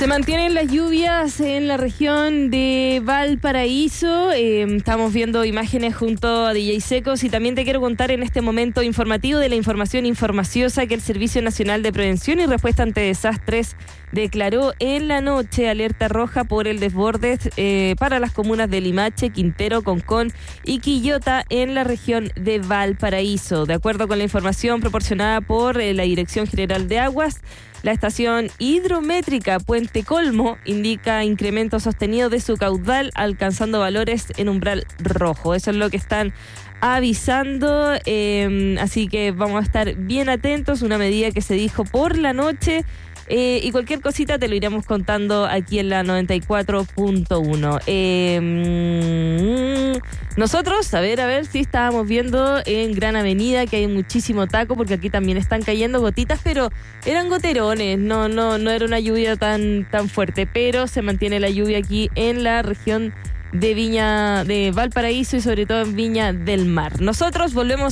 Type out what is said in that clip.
Se mantienen las lluvias en la región de Valparaíso. Estamos viendo imágenes junto a DJ Secos y también te quiero contar en este momento informativo de la información informaciosa que el Servicio Nacional de Prevención y Respuesta ante Desastres declaró en la noche alerta roja por el desborde para las comunas de Limache, Quintero, Concón y Quillota en la región de Valparaíso. De acuerdo con la información proporcionada por la Dirección General de Aguas, la estación hidrométrica Puente Colmo indica incremento sostenido de su caudal, alcanzando valores en umbral rojo. Eso es lo que están avisando, así que vamos a estar bien atentos, una medida que se dijo por la noche. Y cualquier cosita te lo iremos contando aquí en la 94.1. Nosotros, a ver si estábamos viendo en Gran Avenida que hay muchísimo taco, porque aquí también están cayendo gotitas, pero eran goterones, no era una lluvia tan fuerte, pero se mantiene la lluvia aquí en la región de Valparaíso y sobre todo en Viña del Mar. Nosotros volvemos